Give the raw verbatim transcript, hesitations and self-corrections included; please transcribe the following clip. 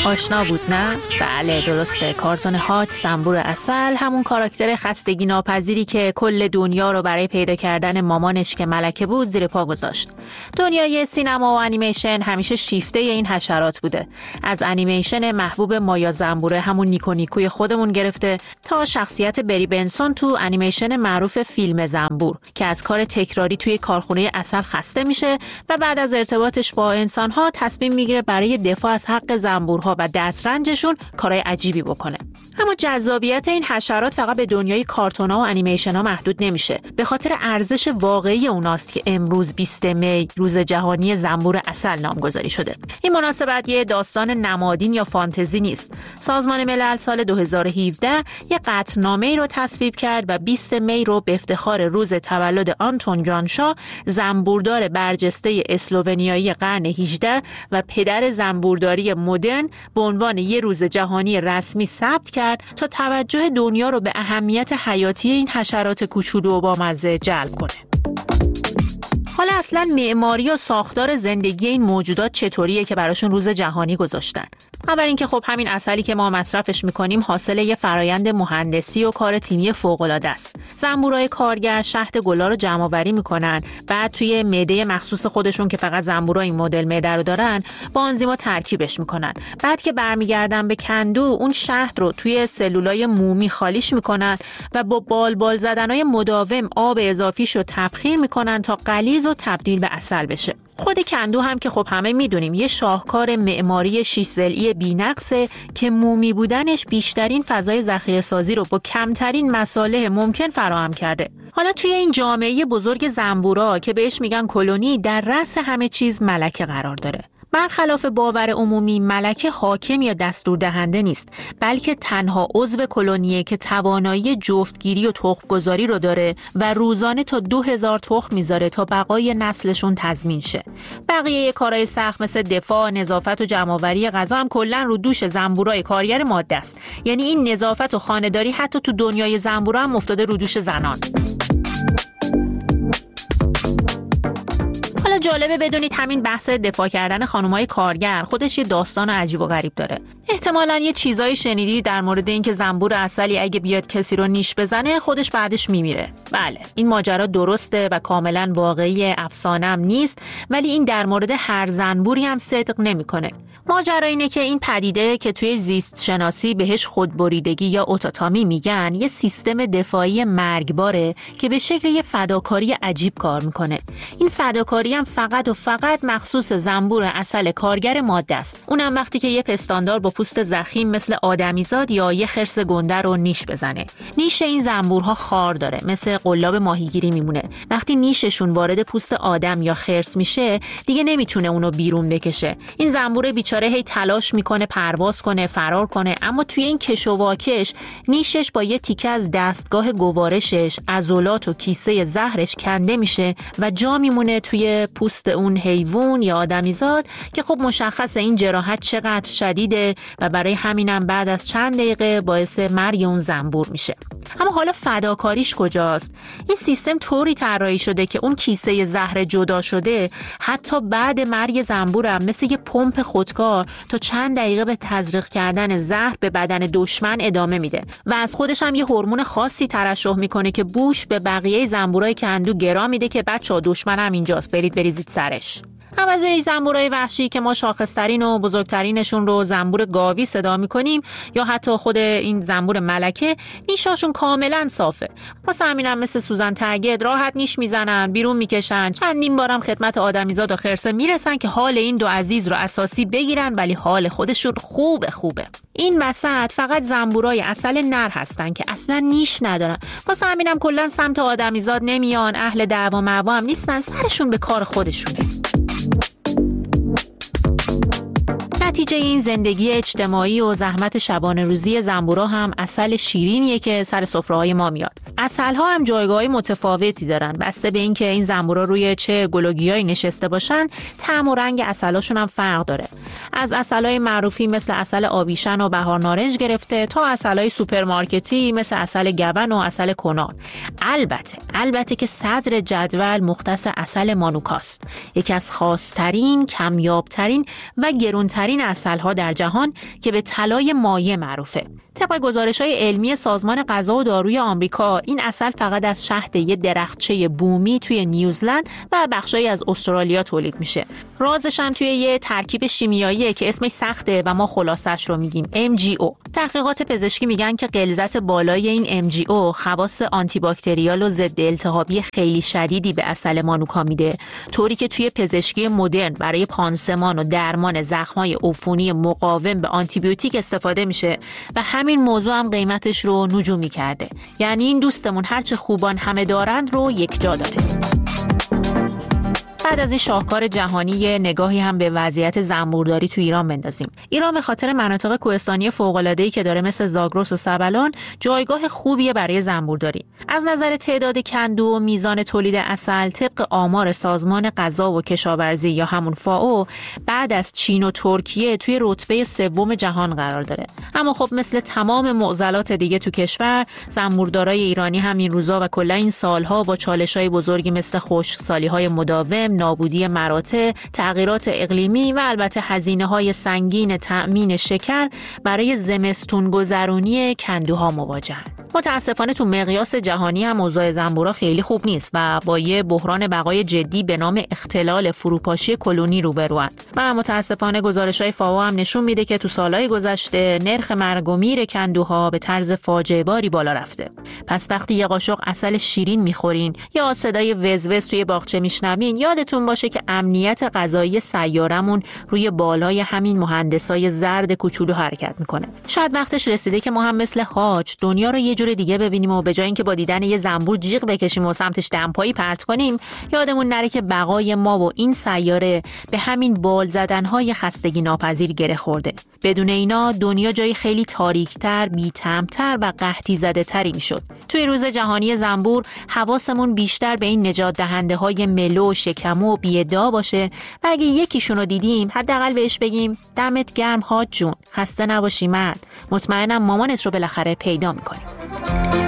آشنا بود نه؟ بله درسته، کارتون هاچ زنبور عسل، همون کاراکتر خستگی ناپذیری که کل دنیا رو برای پیدا کردن مامانش که ملکه بود زیر پا گذاشت. دنیای سینما و انیمیشن همیشه شیفته این حشرات بوده. از انیمیشن محبوب مایا زنبوره همون نیکو نیکوی خودمون گرفته تا شخصیت بری بنسون تو انیمیشن معروف فیلم زنبور که از کار تکراری توی کارخونه عسل خسته میشه و بعد از ارتباطش با انسان‌ها تصمیم میگیره برای دفاع از حق زنبورها و دسترنجشون کارهای عجیبی بکنه. اما جذابیت این حشرات فقط به دنیای کارتون‌ها و انیمیشن‌ها محدود نمیشه. به خاطر ارزش واقعی اوناست که امروز بیستم می روز جهانی زنبور عسل نامگذاری شده. این مناسبت یه داستان نمادین یا فانتزی نیست. سازمان ملل سال دو هزار و هفده یه قطعنامه‌ای رو تصویب کرد و بیستم می رو به افتخار روز تولد آنتون جان شا، زنبوردار برجسته اسلوونیایی قرن هجدهم و پدر زنبورداری مدرن، به عنوان یه روز جهانی رسمی ثبت کرد تا توجه دنیا رو به اهمیت حیاتی این حشرات کوچولو و بامزه جلب کنه. حالا اصلا معماری و ساختار زندگی این موجودات چطوریه که براشون روز جهانی گذاشتن؟ اول اینکه خب همین عسلی که ما مصرفش میکنیم حاصل یه فرایند مهندسی و کار تیمی فوق‌العاده است. زنبورای کارگر شهد گلا رو جمع آوری میکنن، بعد توی معده مخصوص خودشون که فقط زنبورای این مدل معده رو دارن با آنزیما ترکیبش میکنن. بعد که برمیگردن به کندو، اون شهد رو توی سلولای مومی خالیش میکنن و با بال بال زدنای مداوم آب اضافیش رو تبخیر میکنن تا غلیظ و تبدیل به عسل بشه. خود کندو هم که خب همه میدونیم یه شاهکار معماری شش ضلعی بی‌نقصه که مومی بودنش بیشترین فضای ذخیره سازی رو با کمترین مصالح ممکن فراهم کرده. حالا توی این جامعه بزرگ زنبورا که بهش میگن کلونی، در رأس همه چیز ملکه قرار داره. برخلاف باور عمومی، ملکه حاکم یا دستور دهنده نیست، بلکه تنها عضو کلونیه که توانایی جفتگیری و تخم‌گذاری رو داره و روزانه تا دو هزار تخم میذاره تا بقای نسلشون تضمین شه. بقیه کارهای سخت مثل دفاع، نظافت و جمع‌آوری غذا هم کلاً رو دوش زنبورای کارگر ماده است. یعنی این نظافت و خانه‌داری حتی تو دنیای زنبورا هم افتاده رو دوش زنان. حالا جالبه بدونید همین بحث دفاع کردن خانم‌های کارگر خودش یه داستان عجیب و غریب داره. احتمالاً یه چیزایی شنیدی در مورد اینکه زنبور عسلی اگه بیاد کسی رو نیش بزنه خودش بعدش میمیره. بله، این ماجرا درسته و کاملاً واقعی، افسانه هم نیست، ولی این در مورد هر زنبوری هم صدق نمی‌کنه. ماجرا اینه که این پدیده که توی زیست شناسی بهش خودبریدگی یا اوتاتامی میگن، یه سیستم دفاعی مرگباره که به شکل یه فداکاری عجیب کار میکنه. این فداکاری هم فقط و فقط مخصوص زنبور عسل کارگر ماده است. اونم وقتی که یه پستاندار با پوست ضخیم مثل آدمیزاد یا یه خرس گنده رو نیش بزنه. نیش این زنبورها خار داره، مثل قلاب ماهیگیری میمونه. وقتی نیششون وارد پوست آدم یا خرس میشه، دیگه نمیتونه اونو بیرون بکشه. این زنبور بیچاره هی تلاش میکنه پرواز کنه، فرار کنه، اما توی این کش و واکش نیشش با یه تیکه از دستگاه گوارشش، عضلات و کیسه زهرش کنده میشه و جا میمونه توی پوست اون حیوان یا آدمیزاد که خب مشخصه این جراحت چقدر شدیده و برای همینم بعد از چند دقیقه باعث مرگ اون زنبور میشه. اما حالا فداکاریش کجاست؟ این سیستم طوری طراحی شده که اون کیسه زهر جدا شده حتی بعد مرگ زنبورم مثل یه پمپ خودکار تا چند دقیقه به تزریق کردن زهر به بدن دشمن ادامه میده و از خودش هم یه هورمون خاصی ترشح میکنه که بوش به بقیه زنبورای کندو گرا میده که بچه‌ها دشمن هم اینجاست، برید بریزید سرش. عوض این زنبورای وحشی که ما شاخص‌ترین و بزرگترینشون رو زنبور گاوی صدا می‌کنیم یا حتی خود این زنبور ملکه، نیشاشون کاملا صافه. واسه همینم مثل سوزن تگد راحت نیش میزنن، بیرون میکشن، چندین بارم خدمت آدمیزاد و خرسه میرسن که حال این دو عزیز رو اساسی بگیرن، ولی حال خودشون خوبه خوبه. این وسط فقط زنبورای عسل نر هستن که اصلا نیش ندارن. واسه همینم کلا سمت آدمیزاد نمیان، اهل دعوا معوا هم نیستن، سرشون به کار خودشونه. نتیجه این زندگی اجتماعی و زحمت شبانه روزی زنبورا هم عسل شیرینیه که سر سفره‌های ما میاد. عسل‌ها هم جایگاه‌های متفاوتی دارن. بسته به اینکه این زنبورا روی چه گلوگیایی نشسته باشن، طعم و رنگ عسلاشون هم فرق داره. از عسل‌های معروفی مثل عسل آویشن و بهار نارنج گرفته تا عسل‌های سوپرمارکتی مثل عسل گون و عسل کنار. البته البته که صدر جدول مختص عسل مانوکاست، یکی از خاص‌ترین، کمیاب‌ترین و گرانترین عسل‌ها در جهان که به طلای مایع معروفه. طبق گزارش‌های علمی سازمان غذا و داروی آمریکا، این عسل فقط از شهد یه درختچه بومی توی نیوزلند و بخشایی از استرالیا تولید میشه. رازش هم توی یه ترکیب شیمیاییه که اسمش سخته و ما خلاصش رو میگیم ام جی او. تحقیقات پزشکی میگن که غلظت بالای این ام جی او خواص آنتی باکتریال و ضد التهابی خیلی شدیدی به عسل مانوکا میده، طوری که توی پزشکی مدرن برای پانسمان و درمان زخم‌های عفونی مقاوم به آنتی بیوتیک استفاده میشه و همین موضوع هم قیمتش رو نجومی کرده. یعنی این دوستمون هرچه خوبان همه دارند رو یک جا داره. بعد از این شاهکار جهانی نگاهی هم به وضعیت زنبورداری تو ایران بندازیم. ایران به خاطر مناطق کوهستانی فوق‌العاده‌ای که داره مثل زاگرس و سبلان جایگاه خوبیه برای زنبورداری. از نظر تعداد کندو و میزان تولید عسل طبق آمار سازمان غذا و کشاورزی یا همون فائو بعد از چین و ترکیه توی رتبه سوم جهان قرار داره. اما خب مثل تمام معضلات دیگه تو کشور، زنبوردارای ایرانی همین روزا و کلا این سالها با چالش‌های بزرگی مثل خشکسالی‌های مداوم، نابودی مراتع، تغییرات اقلیمی و البته هزینه‌های سنگین تأمین شکر برای زمستون گذرونی کندوها مواجهن. متاسفانه تو مقیاس جهانی هم اوضاع زنبورا خیلی خوب نیست و با یه بحران بقای جدی به نام اختلال فروپاشی کلونی روبروان. و متاسفانه گزارش‌های فائو هم نشون میده که تو سالهای گذشته نرخ مرگ و میر کندوها به طرز فاجعه باری بالا رفته. پس وقتی یه قاشق عسل شیرین میخورین یا صدای وزوز توی باغچه میشنوین، یادتون باشه که امنیت غذایی سیارمون روی بالای همین مهندسای زرد کوچولو حرکت میکنه. شاید وقتش رسیده که ما هم مثل حاج دنیا رو یه جور دیگه ببینیم و به جای اینکه با دیدن یه زنبور جیغ بکشیم و سمتش دمپایی پرت کنیم، یادمون نره که بقای ما و این سیاره به همین بال زدن‌های خستگی ناپذیر گره خورده. بدون اینا دنیا جای خیلی تاریک‌تر، بی‌طعم‌تر و قحطی زده‌تری میشد. توی روز جهانی زنبور حواسمون بیشتر به این نجات دهنده‌های ملو و شکمو و بی‌ادعا باشه و اگه یکیشون رو دیدیم حداقل بهش بگیم دمت گرم حاج جون، خسته نباشی مرد، مطمئنم مامانت رو بالاخره پیدا می‌کنیم.